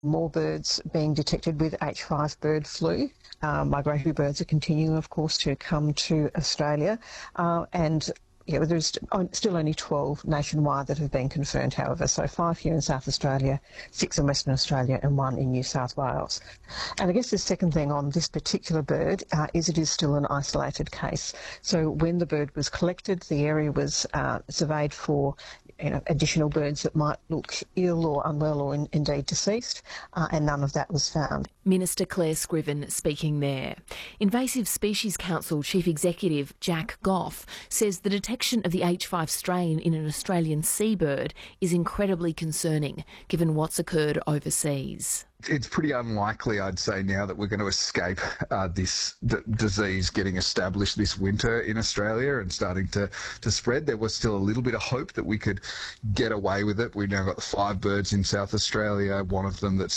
More birds being detected with H5 bird flu. Migratory birds are continuing, of course, to come to Australia. There's still only 12 nationwide that have been confirmed, however. So 5 here in South Australia, 6 in Western Australia and 1 in New South Wales. And I guess the second thing on this particular bird is it is still an isolated case. So when the bird was collected, the area was surveyed for additional birds that might look ill or unwell or indeed deceased, and none of that was found. Minister Claire Scriven speaking there. Invasive Species Council Chief Executive Jack Goff says the detection of the H5 strain in an Australian seabird is incredibly concerning, given what's occurred overseas. It's pretty unlikely, I'd say now, that we're going to escape this disease getting established this winter in Australia and starting to spread. There was still a little bit of hope that we could get away with it. We've now got 5 birds in South Australia, one of them that's